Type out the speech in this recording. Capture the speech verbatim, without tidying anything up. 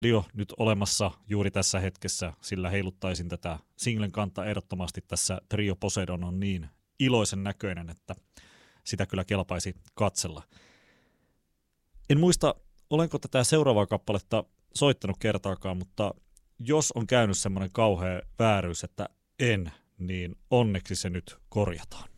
Dio nyt olemassa juuri tässä hetkessä, sillä heiluttaisin tätä singlen kantaa ehdottomasti. Tässä Trio Poseidon on niin iloisen näköinen, että sitä kyllä kelpaisi katsella. En muista, olenko tätä seuraavaa kappaletta soittanut kertaakaan, mutta jos on käynyt semmoinen kauhea vääryys, että en, niin onneksi se nyt korjataan.